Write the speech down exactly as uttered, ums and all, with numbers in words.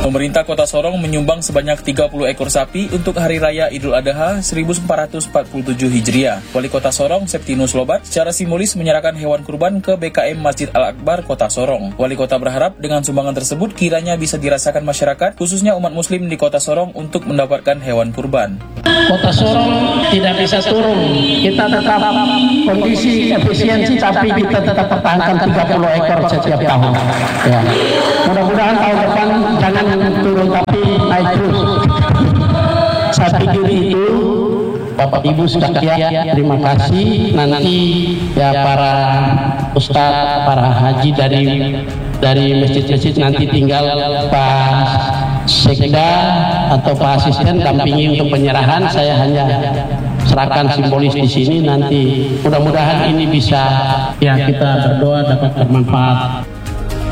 Pemerintah Kota Sorong menyumbang sebanyak tiga puluh ekor sapi untuk Hari Raya Idul Adha seribu empat ratus empat puluh tujuh Hijriah. Wali Kota Sorong, Septinus Lobat, secara simbolis menyerahkan hewan kurban ke B K M Masjid Al-Akbar Kota Sorong. Wali Kota berharap dengan sumbangan tersebut kiranya bisa dirasakan masyarakat, khususnya umat muslim di Kota Sorong untuk mendapatkan hewan kurban. Kota Sorong tidak bisa turun. Kita tetap kondisi efisiensi, tapi kita tetap pertahankan tiga puluh ekor setiap tahun. Ya. Mudah-mudahan tahun depan jangan turun tapi naik terus. Saya pikir itu Bapak Ibu sekalian, terima kasih. Nanti ya para ustadz, para haji dari dari masjid-masjid nanti tinggal Pak Sekda atau Pak Asisten dampingi untuk penyerahan. Saya hanya serahkan simbolis di sini. Nanti mudah-mudahan ini bisa ya kita berdoa dapat bermanfaat.